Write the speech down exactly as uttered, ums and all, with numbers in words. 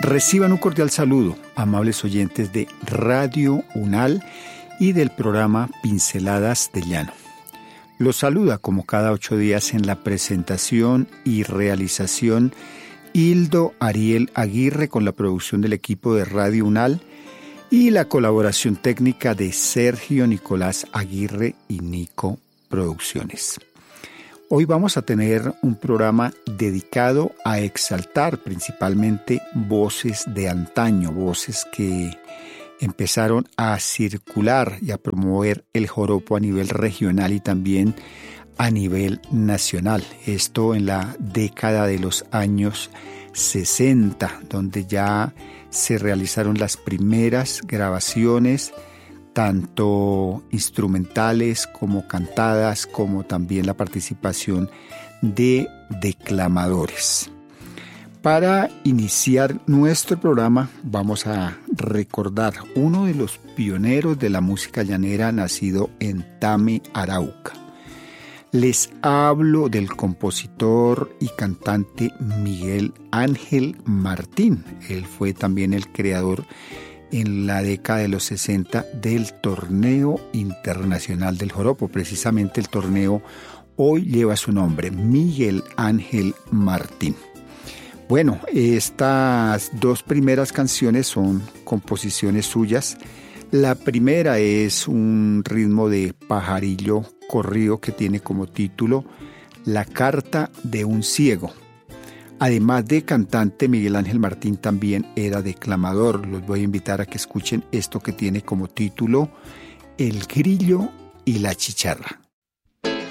Reciban un cordial saludo, amables oyentes de Radio UNAL y del programa Pinceladas de Llano. Los saluda como cada ocho días en la presentación y realización Hildo Ariel Aguirre con la producción del equipo de Radio UNAL y la colaboración técnica de Sergio Nicolás Aguirre y Nico Producciones. Hoy vamos a tener un programa dedicado a exaltar principalmente voces de antaño, voces que empezaron a circular y a promover el joropo a nivel regional y también a nivel nacional. Esto en la década de los años sesenta, donde ya se realizaron las primeras grabaciones, tanto instrumentales como cantadas, como también la participación de declamadores. Para iniciar nuestro programa vamos a recordar uno de los pioneros de la música llanera nacido en Tame, Arauca. Les hablo del compositor y cantante Miguel Ángel Martín. Él fue también el creador en la década de los sesenta del Torneo Internacional del Joropo. Precisamente el torneo hoy lleva su nombre, Miguel Ángel Martín. Bueno, estas dos primeras canciones son composiciones suyas. La primera es un ritmo de pajarillo corrido que tiene como título La carta de un ciego. Además de cantante, Miguel Ángel Martín también era declamador. Los voy a invitar a que escuchen esto que tiene como título El grillo y la chicharra.